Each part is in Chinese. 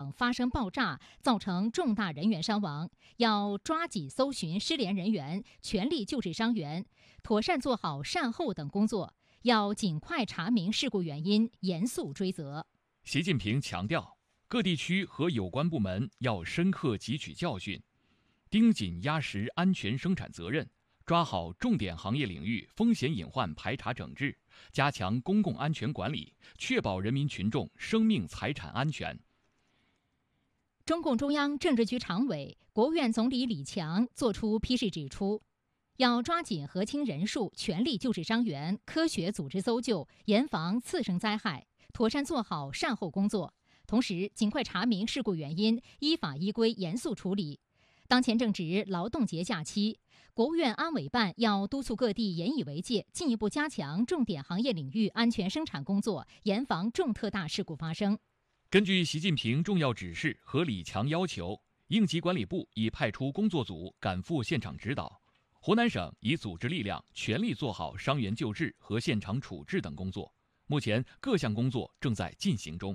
等发生爆炸，造成重大人员伤亡，要抓紧搜寻失联人员，全力救治伤员，妥善做好善后等工作，要尽快查明事故原因，严肃追责。 习近平强调，各地区和有关部门要深刻汲取教训，盯紧压实安全生产责任，抓好重点行业领域风险隐患排查整治，加强公共安全管理，确保人民群众生命财产安全。 中共中央政治局常委、国务院总理李强作出批示指出，要抓紧核清人数，全力救治伤员，科学组织搜救，严防次生灾害，妥善做好善后工作，同时尽快查明事故原因，依法依规严肃处理。当前正值劳动节假期，国务院安委办要督促各地严以为戒，进一步加强重点行业领域安全生产工作，严防重特大事故发生。 根据习近平重要指示和李强要求，应急管理部已派出工作组赶赴现场指导，湖南省已组织力量全力做好伤员救治和现场处置等工作，目前各项工作正在进行中。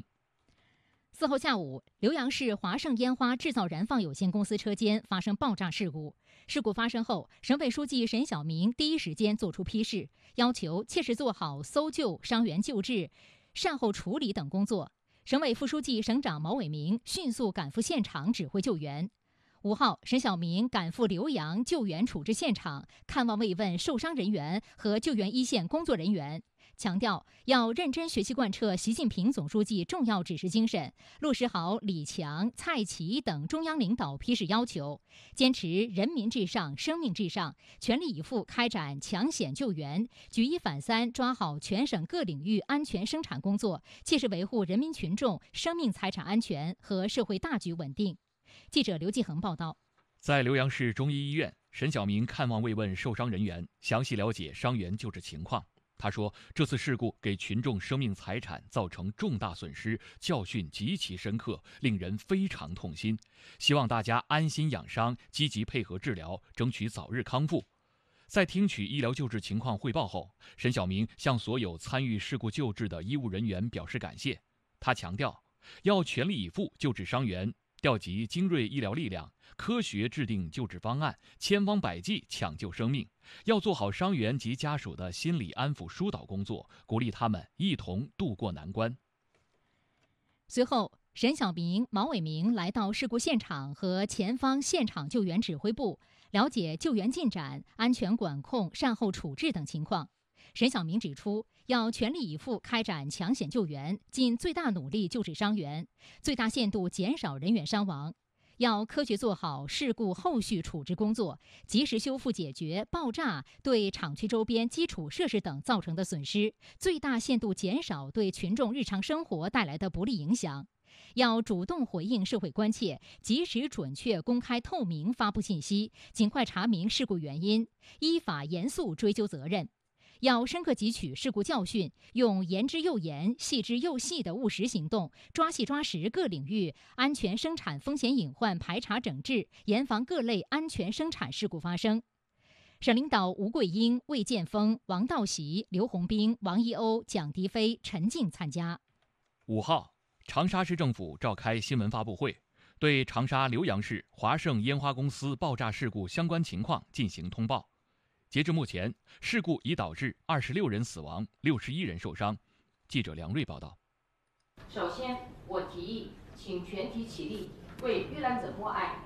4号下午，浏阳市华盛烟花制造燃放有限公司车间发生爆炸事故。事故发生后，省委书记沈晓明第一时间作出批示，要求切实做好搜救、伤员救治、善后处理等工作。省委副书记、省长毛伟明迅速赶赴现场指挥救援。5号，沈晓明赶赴浏阳救援处置现场，看望慰问受伤人员和救援一线工作人员，强调要认真学习贯彻习近平总书记重要指示精神，落实好李强、蔡奇等中央领导批示要求，坚持人民至上、生命至上，全力以赴开展抢险救援，举一反三，抓好全省各领域安全生产工作，切实维护人民群众生命财产安全和社会大局稳定。记者刘继恒报道。 在浏阳市中医医院，沈晓明看望慰问受伤人员，详细了解伤员救治情况。他说，这次事故给群众生命财产造成重大损失，教训极其深刻，令人非常痛心，希望大家安心养伤，积极配合治疗，争取早日康复。在听取医疗救治情况汇报后，沈晓明向所有参与事故救治的医务人员表示感谢。他强调，要全力以赴救治伤员，调集精锐医疗力量，科学制定救治方案，千方百计抢救生命。要做好伤员及家属的心理安抚疏导工作，鼓励他们一同渡过难关。 随后，沈晓明、毛伟明来到事故现场和前方现场救援指挥部，了解救援进展、安全管控、善后处置等情况。沈晓明指出，要全力以赴开展抢险救援，尽最大努力救治伤员，最大限度减少人员伤亡。要科学做好事故后续处置工作，及时修复解决爆炸对厂区周边基础设施等造成的损失，最大限度减少对群众日常生活带来的不利影响。要主动回应社会关切，及时准确、公开透明发布信息，尽快查明事故原因，依法严肃追究责任。要深刻汲取事故教训，用言之又严、细之又细的务实行动，抓细抓实各领域安全生产风险隐患排查整治，严防各类安全生产事故发生。省领导吴桂英、魏建峰、王道喜、刘洪兵、王一欧、蒋迪飞、陈静参加。 5号，长沙市政府召开新闻发布会，对长沙浏阳市华盛烟花公司爆炸事故相关情况进行通报。截至目前，事故已导致26人死亡，61人受伤。记者梁瑞报道。 首先，我提议请全体起立，为遇难者默哀。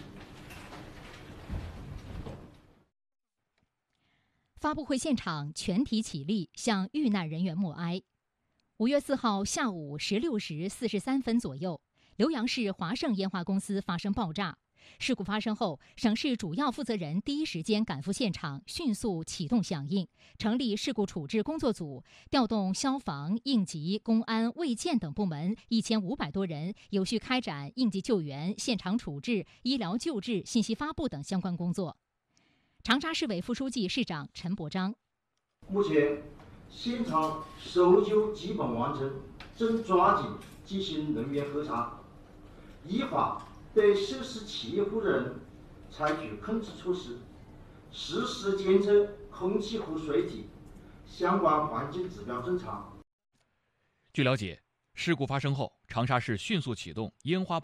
发布会现场全体起立，向遇难人员默哀。5月4号下午16时43分左右，浏阳市华盛烟花公司发生爆炸。事故发生后，省市主要负责人第一时间赶赴现场，迅速启动响应，成立事故处置工作组，调动消防、应急、公安、卫健等部门1500多人，有序开展应急救援、现场处置、医疗救治、信息发布等相关工作。长沙市委副书记、市长陈伯章： 目前现场搜救基本完成，正抓紧进行人员核查，依法对涉事企业负责人采取控制措施，实时监测空气和水体相关环境指标正常。 据了解，事故发生后，长沙市迅速启动烟花